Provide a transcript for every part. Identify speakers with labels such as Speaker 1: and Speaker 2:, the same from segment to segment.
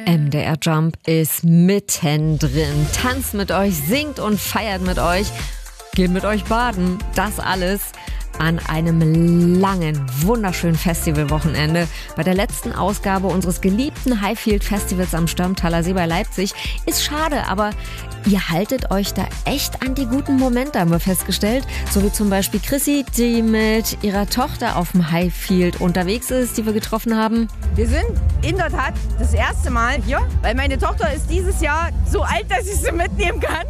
Speaker 1: MDR Jump ist mittendrin, tanzt mit euch, singt und feiert mit euch, geht mit euch baden. Das alles an einem langen, wunderschönen Festivalwochenende. Bei der letzten Ausgabe unseres geliebten Highfield Festivals am Störmthaler See bei Leipzig. Ist schade, aber ihr haltet euch da echt an die guten Momente, haben wir festgestellt. So wie zum Beispiel Chrissy, die mit ihrer Tochter auf dem Highfield unterwegs ist, die wir getroffen haben.
Speaker 2: Wir sind in der Tat das erste Mal hier, weil meine Tochter ist dieses Jahr so alt, dass ich sie mitnehmen kann.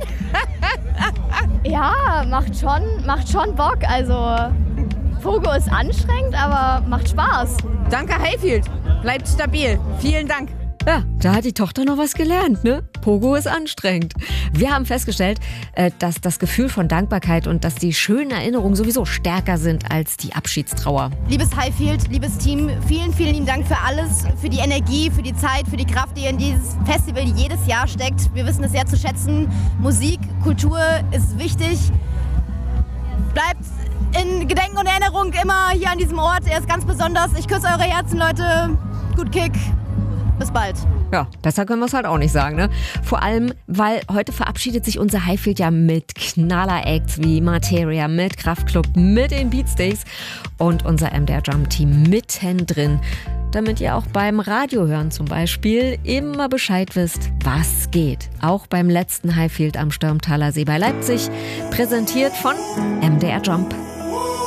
Speaker 3: Ja, macht schon Bock. Also Pogo ist anstrengend, aber macht Spaß.
Speaker 2: Danke Highfield, bleibt stabil. Vielen Dank.
Speaker 1: Ja, da hat die Tochter noch was gelernt, ne? Pogo ist anstrengend. Wir haben festgestellt, dass das Gefühl von Dankbarkeit und dass die schönen Erinnerungen sowieso stärker sind als die Abschiedstrauer.
Speaker 4: Liebes Highfield, liebes Team, vielen, vielen lieben Dank für alles, für die Energie, für die Zeit, für die Kraft, die in dieses Festival jedes Jahr steckt. Wir wissen es sehr zu schätzen. Musik, Kultur ist wichtig. Bleibt in Gedenken und Erinnerung immer hier an diesem Ort. Er ist ganz besonders. Ich küsse eure Herzen, Leute. Gut Kick. Bis bald.
Speaker 1: Ja, besser können wir es halt auch nicht sagen, ne? Vor allem, weil heute verabschiedet sich unser Highfield ja mit Knaller-Acts wie Materia, mit Kraftklub, mit den Beatsteaks und unser MDR Jump Team mittendrin. Damit ihr auch beim Radiohören zum Beispiel immer Bescheid wisst, was geht. Auch beim letzten Highfield am Störmthaler See bei Leipzig, präsentiert von MDR Jump.